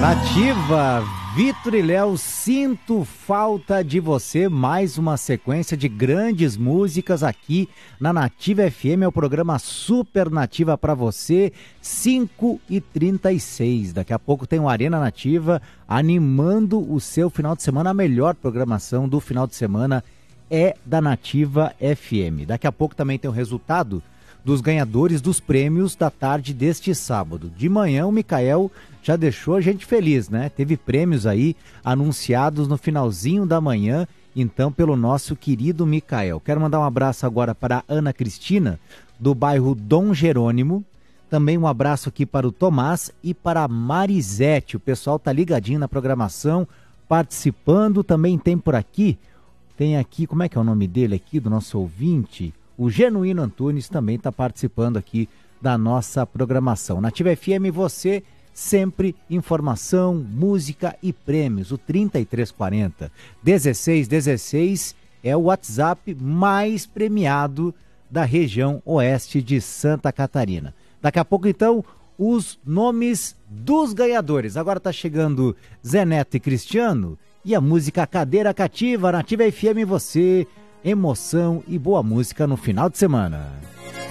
Nativa, Vitor e Léo, sinto falta de você. Mais uma sequência de grandes músicas aqui na Nativa FM. É o programa Super Nativa para você, 5h36. Daqui a pouco tem o Arena Nativa animando o seu final de semana. A melhor programação do final de semana é da Nativa FM. Daqui a pouco também tem o resultado dos ganhadores dos prêmios da tarde deste sábado. De manhã o Micael já deixou a gente feliz, né? Teve prêmios aí anunciados no finalzinho da manhã, então pelo nosso querido Micael. Quero mandar um abraço agora para a Ana Cristina, do bairro Dom Jerônimo. Também um abraço aqui para o Tomás e para a Marisete. O pessoal tá ligadinho na programação, participando. Também tem por aqui, como é que é o nome dele aqui, do nosso ouvinte? O Genuíno Antunes também está participando aqui da nossa programação. Nativa FM, você sempre informação, música e prêmios. O 3340 1616 é o WhatsApp mais premiado da região oeste de Santa Catarina. Daqui a pouco, então, os nomes dos ganhadores. Agora está chegando Zé Neto e Cristiano e a música Cadeira Cativa. Nativa FM, você... emoção e boa música no final de semana.